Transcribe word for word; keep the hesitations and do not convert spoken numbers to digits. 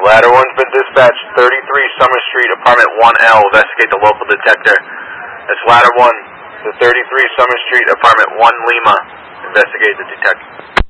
Ladder one's been dispatched, thirty-three Summer Street, apartment one L. Investigate the local detector. That's ladder one, the thirty-three Summer Street, apartment one Lima. Investigate the detector.